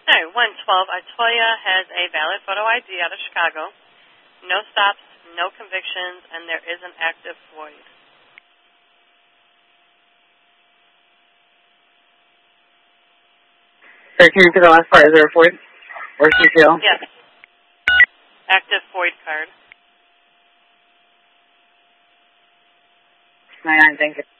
All right, 112. Atoya has a valid photo ID out of Chicago. No stops, no convictions, and there is an active void. Sorry, can you repeat the last part? Is there a void or CCL? Yes. Active void card. 99, thank you.